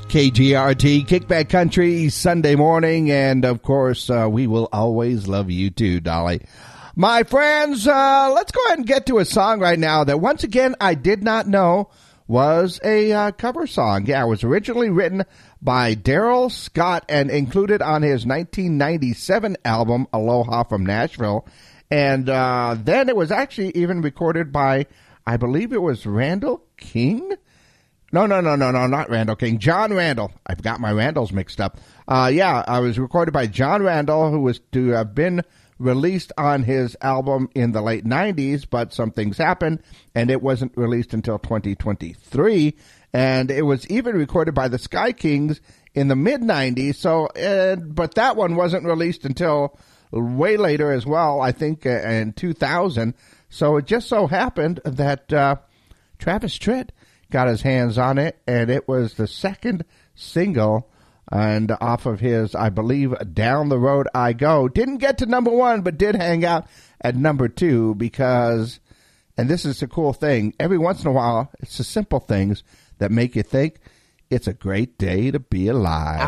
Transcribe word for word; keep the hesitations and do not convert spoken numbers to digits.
K G R T, Kickback Country, Sunday morning, and of course, uh, we will always love you too, Dolly. My friends, uh, let's go ahead and get to a song right now that once again I did not know was a uh, cover song. Yeah, it was originally written by Daryl Scott and included on his nineteen ninety-seven album, Aloha from Nashville. And uh, then it was actually even recorded by, I believe it was Randall King? No, no, no, no, no, not Randall King. John Randall. I've got my Randalls mixed up. Uh, yeah, I was recorded by John Randall, who was to have been released on his album in the late nineties, but some things happened, and it wasn't released until twenty twenty-three. And it was even recorded by the Sky Kings in the mid nineties. So, uh, but that one wasn't released until way later as well, I think uh, in two thousand. So it just so happened that uh, Travis Tritt got his hands on it, and it was the second single and off of his, I believe, Down the Road I Go. Didn't get to number one, but did hang out at number two because, and this is the cool thing, every once in a while, it's the simple things that make you think it's a great day to be alive.